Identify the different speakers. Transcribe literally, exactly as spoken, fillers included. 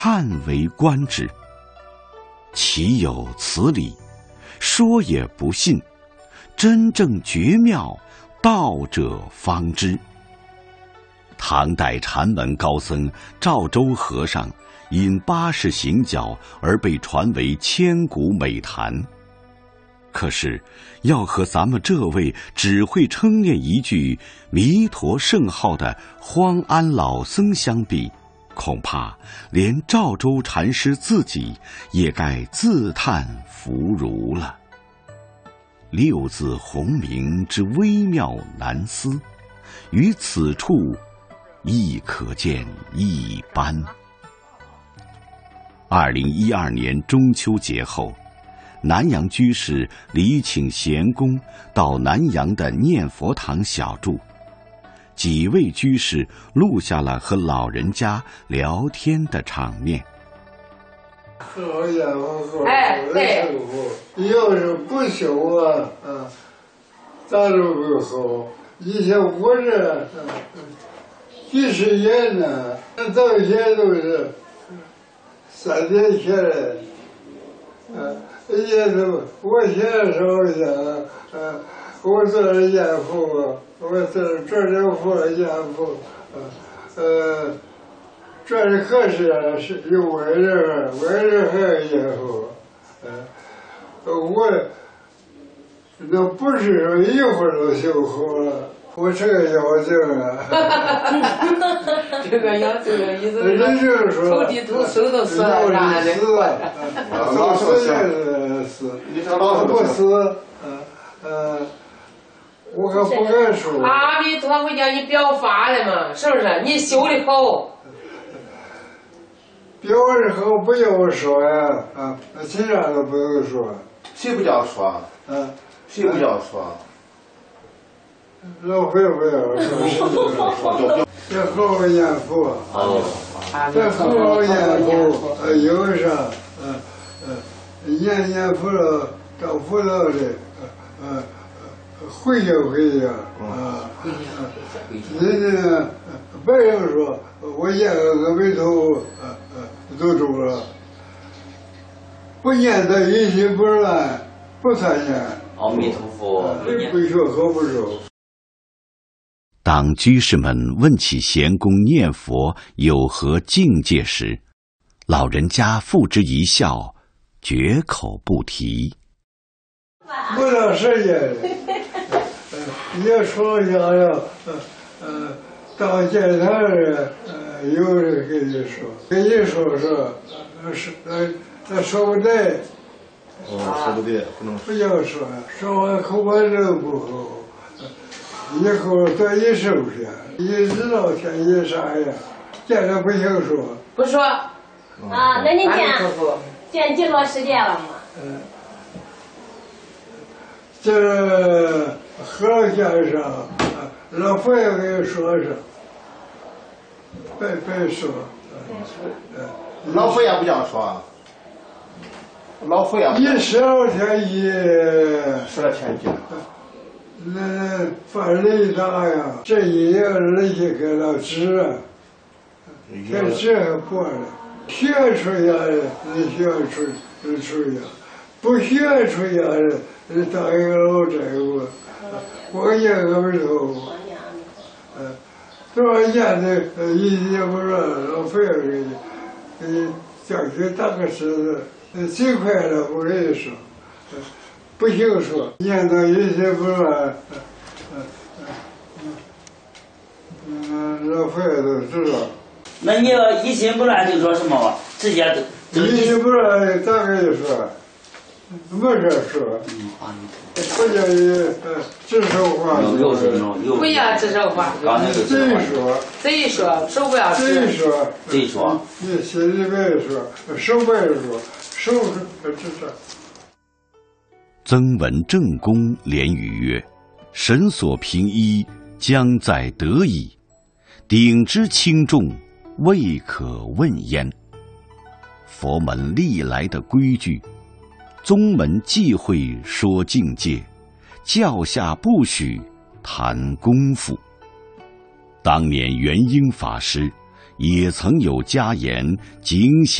Speaker 1: 叹为观止。岂有此理！说也不信，真正绝妙，道者方知。唐代禅门高僧赵州和尚因八识行脚而被传为千古美谈。可是要和咱们这位只会称念一句弥陀圣号的荒安老僧相比，恐怕连赵州禅师自己也该自叹弗如了。六字洪名之微妙难思，于此处亦可见一斑。二零一二年中秋节后，南阳居士礼请贤公到南阳的念佛堂小住，几位居士录下了和老人家聊天的场面。
Speaker 2: 好家伙，哎，对，要是不修啊，啊，咋都不好。以前我这几十年呢，到现在都是三年前来，啊。也都，我现在说一下，呃，我做了严父，我做做了父严父，呃，这里可是是有外人，外人还有严父，呃，我那不是说一会儿就修好了，我这个妖精啊，
Speaker 3: 这个妖精的意思
Speaker 2: 是说，
Speaker 3: 土地土手都死了，啥的，
Speaker 2: 都死了。死，不死，嗯呃，我可不敢说。
Speaker 3: 阿弥陀佛叫你表法了嘛，是不是？你修的好。
Speaker 2: 表的好不要说呀，啊，其他都不用说。
Speaker 4: 谁不叫说？
Speaker 2: 嗯，
Speaker 4: 谁不叫说？
Speaker 2: 老会不要说，这好好念佛，这好好念佛，呃，有啥，嗯嗯。念念佛了，找佛道的，呃呃，回去回去啊！人家白人说，我念个阿弥陀佛，呃呃，都中了。不念的一心不乱，不参念。
Speaker 5: 阿弥陀佛，
Speaker 2: 不学好不熟。
Speaker 1: 当居士们问起贤公念佛有何境界时，老人家付之一笑，绝口不提。
Speaker 2: 不长时间，也说一下呀，呃呃，到电台的，呃，有人跟你说，跟你说说，呃是呃，那说不对。
Speaker 4: 哦，说不对，不能
Speaker 2: 不要说，说完口感这不好，以后多一收拾，你知道天意啥呀？见着不行说。
Speaker 3: 不说。
Speaker 6: 啊，那你见见几多时间了吗？
Speaker 2: 嗯，这和先生，老佛爷给你说说，别别说。
Speaker 4: 嗯，老佛爷不叫说。老佛爷。
Speaker 2: 一十二天一。
Speaker 4: 十二天一。
Speaker 2: 那犯雷大呀，这一年人家给了纸啊，这纸还破了。学出家的，你学出你出家；不学出家的，你当一个老债务。我念阿弥陀佛，嗯，多少年的一年不说，老佛爷给你给你叫去打个狮子，最快了我跟你说，不行说，念到一心不乱，嗯嗯嗯，老佛爷都知道。
Speaker 5: 那你要一心不乱就说什么吧？直接
Speaker 2: 就一心不乱，咋跟你说？没事说。嗯，阿弥陀佛。不叫你呃指手画
Speaker 5: 脚。
Speaker 3: 不要指手画脚。
Speaker 2: 贼说。
Speaker 3: 贼说，手不要指。
Speaker 2: 贼说。
Speaker 5: 贼说。
Speaker 2: 你心里边说，手不要说，手是指着。
Speaker 1: 曾文正公连语曰：“神所凭依，将在得矣。鼎之轻重，未可问焉。”佛门历来的规矩，宗门忌讳说境界，教下不许谈功夫。当年元婴法师也曾有家言警醒